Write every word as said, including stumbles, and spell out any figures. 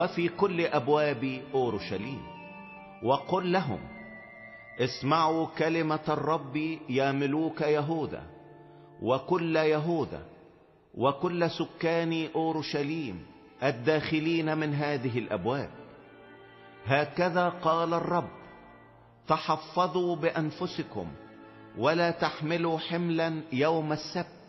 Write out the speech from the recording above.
وفي كل أبواب أورشليم، وقل لهم: اسمعوا كلمة الرب يا ملوك يهوذا، وكل يهوذا، وكل سكان أورشليم الداخلين من هذه الأبواب. هكذا قال الرب: تحفظوا بأنفسكم، ولا تحملوا حملا يوم السبت،